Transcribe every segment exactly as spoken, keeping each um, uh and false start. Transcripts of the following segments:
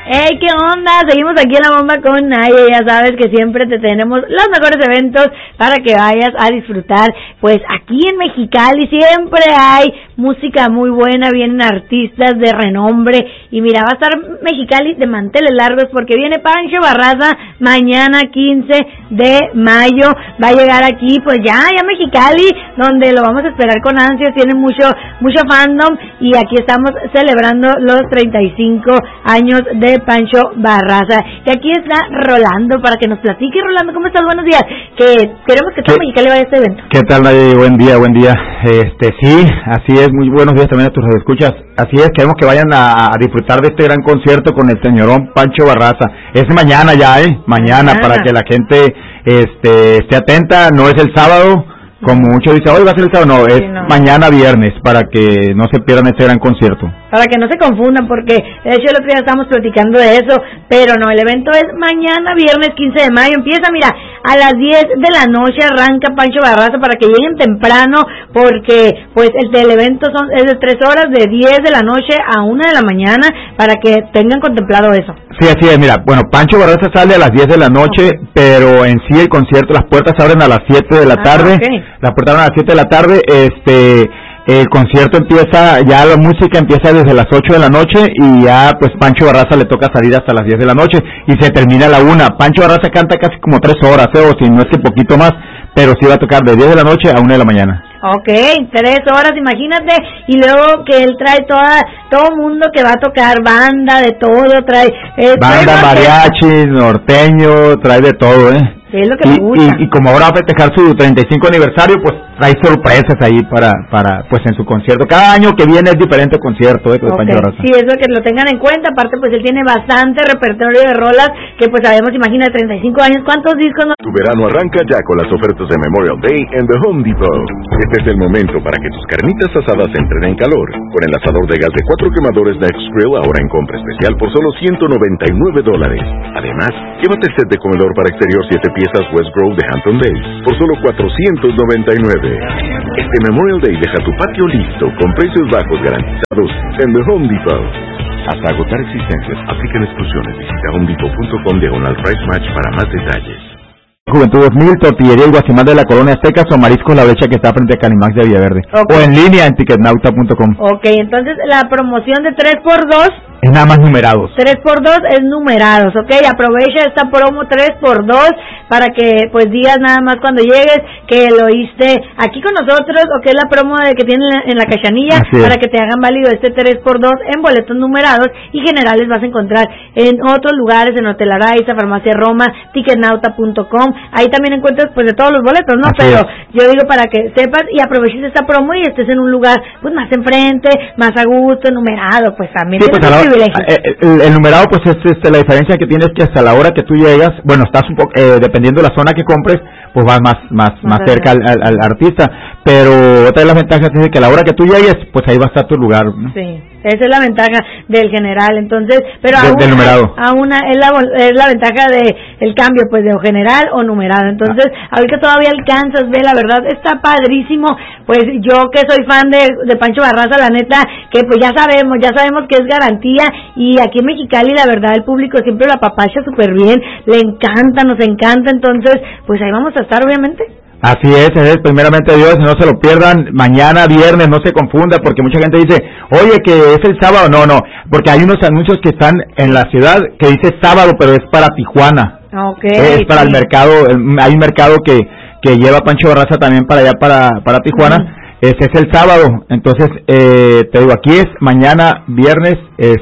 Hey, ¿qué onda? Seguimos aquí en La Bomba con Naye. Ya sabes que siempre te tenemos los mejores eventos para que vayas a disfrutar. Pues aquí en Mexicali siempre hay música muy buena, vienen artistas de renombre. Y mira, va a estar Mexicali de manteles largos porque viene Pancho Barraza mañana quince de mayo. Va a llegar aquí, pues ya, ya Mexicali, donde lo vamos a esperar con ansias. Tiene mucho, mucho fandom y aquí estamos celebrando los treinta y cinco años de Pancho Barraza. Y aquí está Rolando para que nos platique. Rolando, ¿cómo estás? Buenos días. Que queremos que todo Mexicali vaya a este evento. ¿Qué tal, Naye? Buen día, buen día. Este, sí, así es. Muy buenos días también a tus escuchas. Así es, queremos que vayan a, a disfrutar de este gran concierto con el señorón Pancho Barraza. Es mañana ya, ¿eh? Mañana, mañana. Para que la gente este, esté atenta. No es el sábado, como muchos dicen, hoy va a ser el sábado. No, es sí, no. mañana viernes, para que no se pierdan este gran concierto. Para que no se confundan, porque de hecho el otro día estábamos platicando de eso, pero no, el evento es mañana viernes quince de mayo, empieza, mira, a las diez de la noche arranca Pancho Barraza para que lleguen temprano, porque pues el, el evento son, es de tres horas, de diez de la noche a una de la mañana, para que tengan contemplado eso. Sí, así es, mira, bueno, Pancho Barraza sale a las diez de la noche, okay. Pero en sí el concierto, las puertas abren a las siete de la ah, tarde, okay. Las puertas abren a las siete de la tarde, este... El concierto empieza, ya la música empieza desde las ocho de la noche y ya pues Pancho Barraza le toca salir hasta las diez de la noche y se termina a la una. Pancho Barraza canta casi como tres horas, ¿eh? O si no es que poquito más, pero sí va a tocar de diez de la noche a una de la mañana. Ok, tres horas, imagínate, y luego que él trae toda, todo mundo que va a tocar, banda, de todo, trae... Eh, banda, trae mariachi, norteño, trae de todo, ¿eh? Es lo que y, me gusta. Y, y como ahora va a festejar su treinta y cinco aniversario, pues trae sorpresas ahí para, para, pues en su concierto. Cada año que viene es diferente concierto, ¿eh? De okay. Pancho Barraza. Sí, eso que lo tengan en cuenta. Aparte, pues él tiene bastante repertorio de rolas que pues sabemos, imagina, treinta y cinco años, ¿cuántos discos no? Tu verano arranca ya con las ofertas de Memorial Day en The Home Depot. Este es el momento para que tus carnitas asadas entren en calor. Con el asador de gas de cuatro quemadores Next Grill ahora en compra especial por solo ciento noventa y nueve dólares. Además, llévate el set de comedor para exterior siete piezas West Grove de Hampton Bays por solo cuatrocientos noventa y nueve. Este Memorial Day deja tu patio listo con precios bajos garantizados en The Home Depot. Hasta agotar existencias, aplican exclusiones. Visita homedepot punto com diagonal price match para más detalles. Juventud dos mil, Tortillería y Guasimán de la Colonia Azteca, o Mariscos La Brecha que está frente a Canimax de Villaverde. Okay. O en línea en ticketnauta punto com. Ok, entonces la promoción de tres por dos es nada más numerados. tres por dos es numerados, ok, aprovecha esta promo tres por dos para que pues digas nada más cuando llegues que lo oíste aquí con nosotros, o que es la promo de que tienen en la cachanilla, para que te hagan válido este tres por dos en boletos numerados y generales. Vas a encontrar en otros lugares, en Hotel Araiza, Farmacia Roma, ticketnauta punto com, ahí también encuentras pues de todos los boletos, ¿no? Así Pero es. Yo digo para que sepas y aproveches esta promo y estés en un lugar pues más enfrente, más a gusto, numerado, pues también. Sí, pues a la, el, el numerado pues es este, la diferencia que tienes que hasta la hora que tú llegas, bueno, estás un poco, eh, dependiendo de la zona que compres, pues vas más más más, más cerca al, al, al artista, pero otra de las ventajas es que a la hora que tú llegues, pues ahí va a estar tu lugar, ¿no? Sí. Esa es la ventaja del general, entonces, pero de, aún, del numerado. A una es la es la ventaja de el cambio, pues de general o numerado. Entonces, ah. ahorita todavía alcanzas, ve, la verdad está padrísimo. Pues yo que soy fan de, de Pancho Barraza, la neta, que pues ya sabemos, ya sabemos que es garantía, y aquí en Mexicali la verdad el público siempre la apapacha súper bien, le encanta, nos encanta, entonces, pues ahí vamos a estar obviamente. Así es, es primeramente Dios, no se lo pierdan, mañana viernes, no se confunda, porque mucha gente dice, oye, que es el sábado, no, no, porque hay unos anuncios que están en la ciudad que dice sábado, pero es para Tijuana, okay, es para sí. el mercado, hay un mercado que, que lleva Pancho Barraza también para allá, para, para Tijuana, uh-huh. Ese es el sábado, entonces, eh, te digo, aquí es mañana viernes,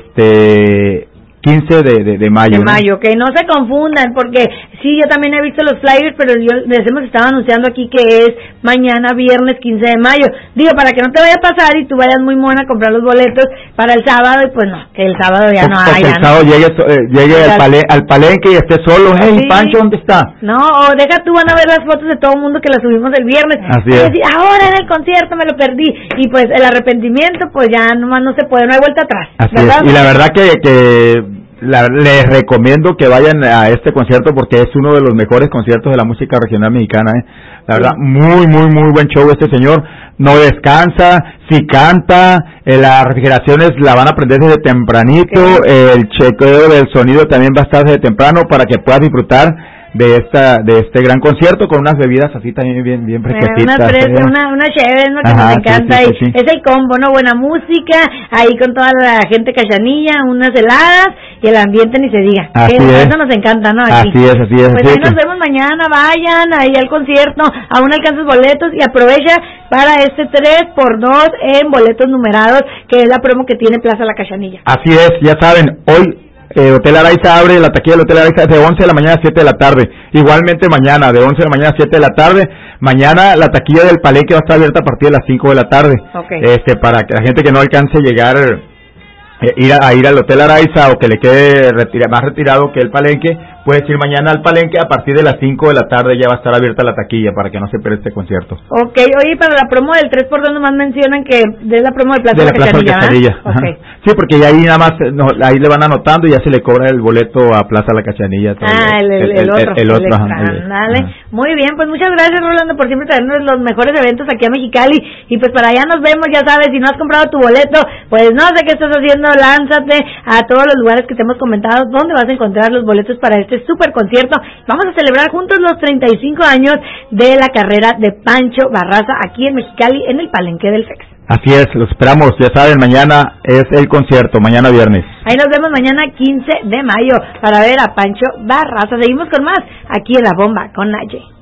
este... quince de, de, de mayo. De mayo, ¿no? Que no se confundan, porque sí, yo también he visto los flyers, pero yo les hemos estado anunciando aquí que es mañana viernes quince de mayo. Digo, para que no te vaya a pasar y tú vayas muy mona a comprar los boletos para el sábado, y pues no, que el sábado ya no hay. El sábado llegue, eh, llegue al, pale, al palenque y esté solo. Hey, sí. Pancho, ¿dónde está? No, o deja tú, van a ver las fotos de todo el mundo que las subimos el viernes. Así es. Decir, ahora en el concierto me lo perdí. Y pues el arrepentimiento, pues ya nomás no se puede, no hay vuelta atrás. Así ¿verdad? Es. Y la verdad que... que la, les recomiendo que vayan a este concierto porque es uno de los mejores conciertos de la música regional mexicana, ¿eh? La verdad, muy, muy, muy buen show este señor, no descansa, si canta, eh, las refrigeraciones la van a prender desde tempranito, okay. eh, el chequeo del sonido también va a estar desde temprano para que puedas disfrutar de esta de este gran concierto con unas bebidas así también bien bien fresquecitas. Una fresca, una, una chévere, ¿no? Que Ajá, nos encanta. sí, sí, ahí. Sí, sí. Es el combo, ¿no? Buena música, ahí con toda la gente cachanilla, unas heladas y el ambiente ni se diga. Así que es. Eso nos encanta, ¿no? Aquí. Así es, así es. Pues así ahí es. nos vemos mañana, vayan ahí al concierto, aún alcanzas boletos y aprovecha para este tres por dos en boletos numerados, que es la promo que tiene Plaza La Cachanilla. Así es, ya saben, hoy Eh, Hotel Araiza abre, la taquilla del Hotel Araiza es de once de la mañana a siete de la tarde. Igualmente mañana, de once de la mañana a siete de la tarde. Mañana la taquilla del Palenque va a estar abierta a partir de las cinco de la tarde. Okay. Este, para que la gente que no alcance a llegar, eh, ir a, a ir al Hotel Araiza o que le quede retira, más retirado que el Palenque, puedes ir mañana al Palenque a partir de las cinco de la tarde, ya va a estar abierta la taquilla para que no se pierda este concierto. Ok, oye, para la promo del tres por dos nomás mencionan que es la promo de Plaza de la, la Plaza Cachanilla, La Cachanilla. Okay. Sí, porque ya ahí nada más, no, ahí le van anotando y ya se le cobra el boleto a Plaza La Cachanilla. Ah, el, el, el, el otro. El, el otro, el ajá, el, dale. ajá. Muy bien, pues muchas gracias, Rolando, por siempre traernos los mejores eventos aquí a Mexicali. Y pues para allá nos vemos, ya sabes, si no has comprado tu boleto, pues no sé qué estás haciendo, lánzate a todos los lugares que te hemos comentado, donde vas a encontrar los boletos para este super concierto. Vamos a celebrar juntos los treinta y cinco años de la carrera de Pancho Barraza aquí en Mexicali, en el Palenque del Fex. Así es, los esperamos, ya saben, mañana es el concierto, mañana viernes. Ahí nos vemos mañana quince de mayo para ver a Pancho Barraza. Seguimos con más aquí en La Bomba con Naye.